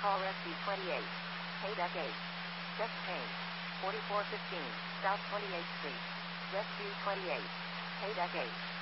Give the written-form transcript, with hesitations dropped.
Call Rescue 28. Payback 8. Chest pain. 4415 South 28th Street. Rescue 28. Payback 8.